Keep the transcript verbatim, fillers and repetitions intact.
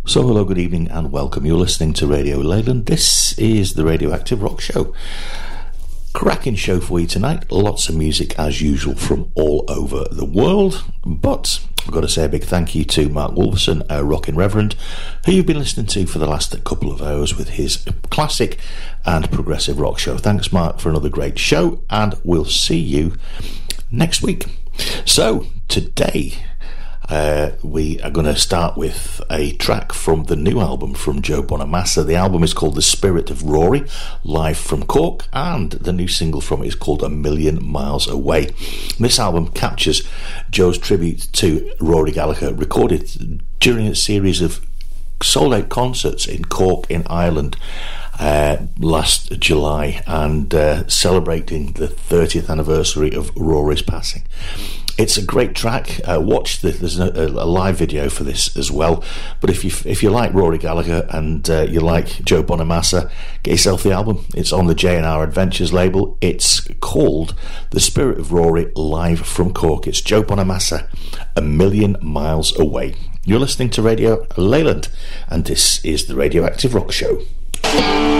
So hello, good evening and welcome. You're listening to Radio Leyland. This is the Radioactive Rock Show. Cracking show for you tonight. Lots of music as usual from all over the world. But I've got to say a big thank you to Mark Wolverson, our Rockin' Reverend, who you've been listening to for the last couple of hours with his classic and progressive rock show. Thanks, Mark, for another great show, and we'll see you next week. So today Uh, we are going to start with a track from the new album from Joe Bonamassa. The album is called The Spirit of Rory, live from Cork, and the new single from it is called A Million Miles Away. This album captures Joe's tribute to Rory Gallagher, recorded during a series of sold-out concerts in Cork in Ireland uh, last July, and uh, celebrating the thirtieth anniversary of Rory's passing. It's a great track. Uh, watch the, there's a, a live video for this as well. But if you if you like Rory Gallagher and uh, you like Joe Bonamassa, get yourself the album. It's on the J and R Adventures label. It's called The Spirit of Rory, live from Cork. It's Joe Bonamassa, A Million Miles Away. You're listening to Radio Leyland, and this is the Radioactive Rock Show.